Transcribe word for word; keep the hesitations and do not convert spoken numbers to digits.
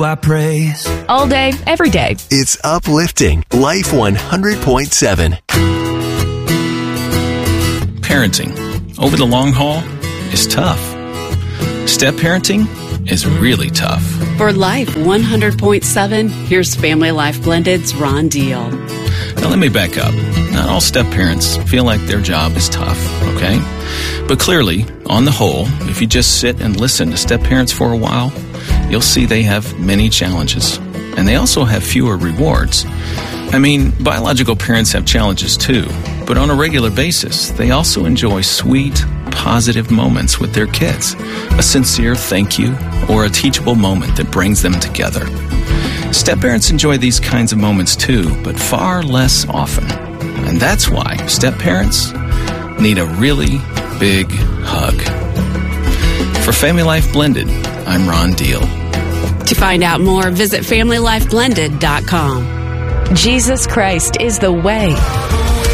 I praise. All day, every day. It's uplifting. Life one hundred point seven. Parenting, over the long haul, is tough. Step parenting is really tough. For Life one hundred point seven, here's Family Life Blended's Ron Deal. Now let me back up. Not all step parents feel like their job is tough, okay? But clearly, on the whole, if you just sit and listen to step parents for a while, you'll see they have many challenges. And they also have fewer rewards. I mean, biological parents have challenges too, but on a regular basis, they also enjoy sweet, positive moments with their kids, a sincere thank you, or a teachable moment that brings them together. Step parents enjoy these kinds of moments too, but far less often. And that's why step parents need a really big hug. For Family Life Blended, I'm Ron Deal. To find out more, visit family life blended dot com. Jesus Christ is the way.